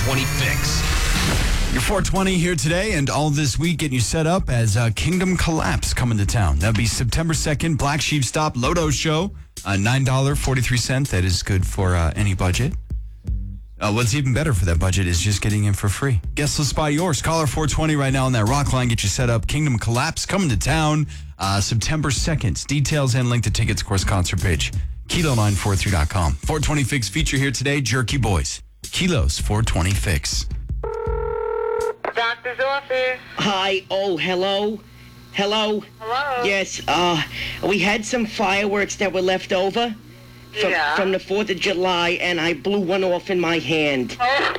420 Fix. Your 420 here today and all this week getting you set up as Kingdom Collapse coming to town. That'll be September 2nd, Black Sheep Stop, Lodo Show, $9.43. That is good for any budget. What's even better for that budget is just getting in for free. Guest list by yours. Caller 420 right now on that rock line. Get you set up. Kingdom Collapse coming to town September 2nd. Details and link to tickets, of course, concert page. Kilo943.com. 420 Fix feature here today, Jerky Boys. Kilo's 420 Fix. Doctor's office. Hi. Oh, hello. Hello. Hello. Yes. We had some fireworks that were left over from the 4th of July, and I blew one off in my hand. Oh.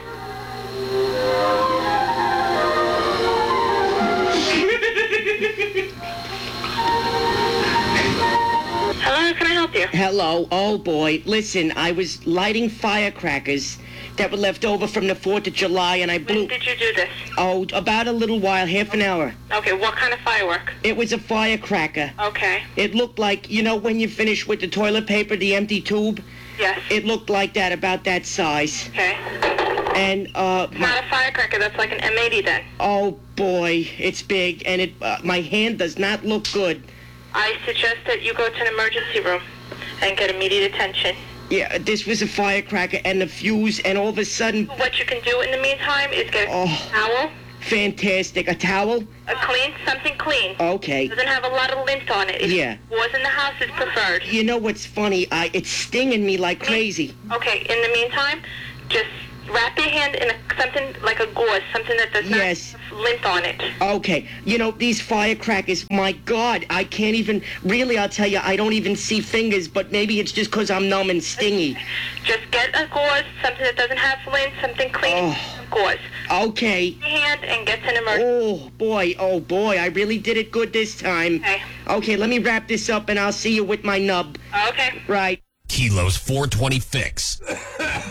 Hello, can I help you? Hello. Oh, boy. Listen, I was lighting firecrackers that were left over from the 4th of July, and I blew... When did you do this? Oh, about a little while, half an hour. Okay, what kind of firework? It was a firecracker. Okay. It looked like, you know, when you finish with the toilet paper, the empty tube? Yes. It looked like that, about that size. Okay. And, It's not a firecracker, that's like an M80 then. Oh, boy, it's big, and it my hand does not look good. I suggest that you go to an emergency room and get immediate attention. Yeah, this was a firecracker and the fuse, and all of a sudden... What you can do in the meantime is get a towel. Fantastic. A towel? Something clean. Okay. Doesn't have a lot of lint on it. Yeah. Was in the house is preferred. You know what's funny? It's stinging me like crazy. Okay, in the meantime, just wrap your hand in something like a gauze, something that does not have lint on it. Okay. You know, these firecrackers, my God, I can't even... Really, I'll tell you, I don't even see fingers, but maybe it's just because I'm numb and stingy. Just get a gauze, something that doesn't have lint, something clean, gauze. Okay. Your hand and get to an emergency. Oh, boy, I really did it good this time. Okay. Okay, let me wrap this up, and I'll see you with my nub. Okay. Right. Kilo's 420 Fix.